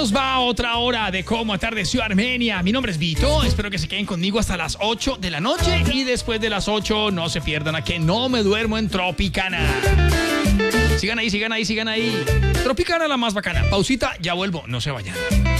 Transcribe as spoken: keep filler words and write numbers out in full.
nos va otra hora de cómo atardeció Armenia. Mi nombre es Vito, espero que se queden conmigo hasta las ocho de la noche y después de las ocho no se pierdan a que no me duermo en Tropicana. Sigan ahí, sigan ahí, sigan ahí. Tropicana la más bacana. Pausita, ya vuelvo, no se vayan.